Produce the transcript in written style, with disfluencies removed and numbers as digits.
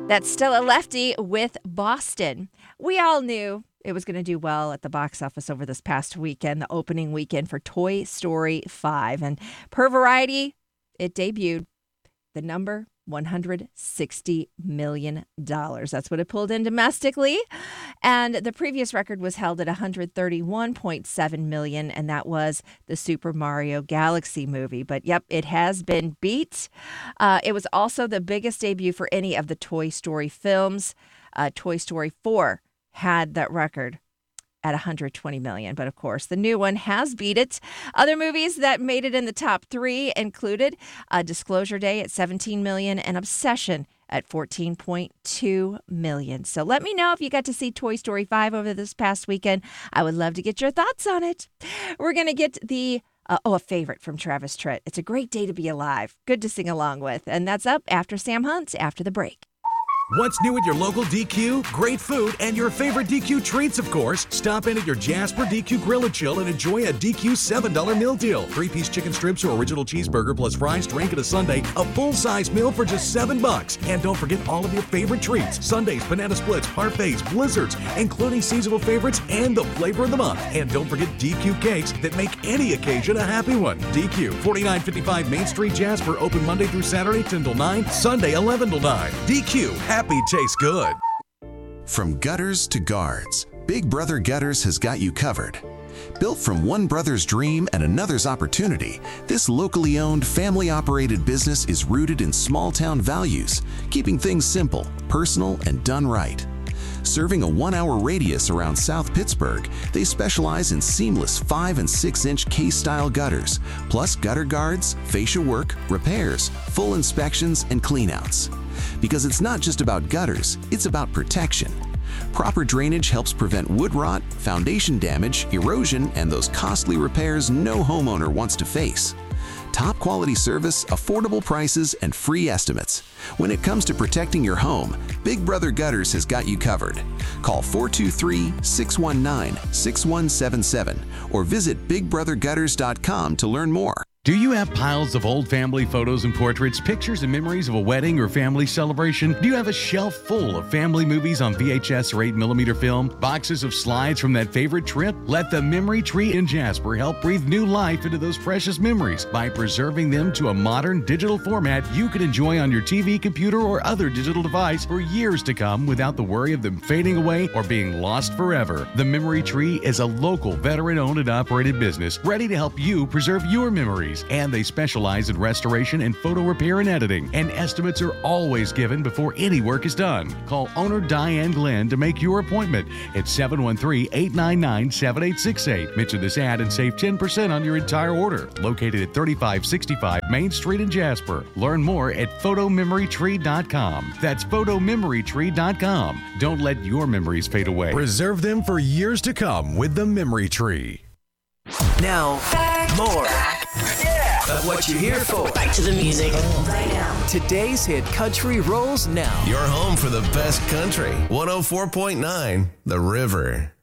That's Still a Lefty with Boston. We all knew it was going to do well at the box office over this past weekend, the opening weekend for Toy Story 5. And per Variety, it debuted the number $160 million. That's what it pulled in domestically. And the previous record was held at $131.7 million, and that was the Super Mario Galaxy movie. But yep, it has been beat. It was also the biggest debut for any of the Toy Story films. Toy Story 4 had that record at $120 million. But of course, the new one has beat it. Other movies that made it in the top three included Disclosure Day at $17 million and Obsession at $14.2 million. So let me know if you got to see Toy Story 5 over this past weekend. I would love to get your thoughts on it. We're going to get a favorite from Travis Tritt. It's a great day to be alive. Good to sing along with. And that's up after Sam Hunt, after the break. What's new at your local DQ? Great food and your favorite DQ treats, of course. Stop in at your Jasper DQ Grill and Chill and enjoy a DQ $7 meal deal. 3-piece chicken strips or original cheeseburger plus fries, drink, and a sundae. A full-size meal for just $7. And don't forget all of your favorite treats. Sundaes, banana splits, parfaits, blizzards, including seasonal favorites and the flavor of the month. And don't forget DQ cakes that make any occasion a happy one. DQ, 4955 Main Street, Jasper. Open Monday through Saturday, 10 till 9. Sunday, 11 till 9. DQ, happy tastes good. From gutters to guards, Big Brother Gutters has got you covered. Built from one brother's dream and another's opportunity, this locally owned, family-operated business is rooted in small-town values, keeping things simple, personal, and done right. Serving a 1-hour radius around South Pittsburgh, they specialize in seamless 5- and 6-inch case-style gutters, plus gutter guards, fascia work, repairs, full inspections, and cleanouts. Because it's not just about gutters, it's about protection. Proper drainage helps prevent wood rot, foundation damage, erosion, and those costly repairs no homeowner wants to face. Top quality service, affordable prices, and free estimates. When it comes to protecting your home, Big Brother Gutters has got you covered. Call 423-619-6177 or visit bigbrothergutters.com to learn more. Do you have piles of old family photos and portraits, pictures and memories of a wedding or family celebration? Do you have a shelf full of family movies on VHS or 8mm film? Boxes of slides from that favorite trip? Let the Memory Tree in Jasper help breathe new life into those precious memories by preserving them to a modern digital format you can enjoy on your TV, computer, or other digital device for years to come without the worry of them fading away or being lost forever. The Memory Tree is a local veteran-owned and operated business ready to help you preserve your memories. And they specialize in restoration and photo repair and editing. And estimates are always given before any work is done. Call owner Diane Glenn to make your appointment at 713-899-7868. Mention this ad and save 10% on your entire order. Located at 3565 Main Street in Jasper. Learn more at photomemorytree.com. That's photomemorytree.com. Don't let your memories fade away. Preserve them for years to come with the Memory Tree. Now, more of what you're here for. Back to the music. Right now. Today's hit country rolls now. Your home for the best country. 104.9 The River.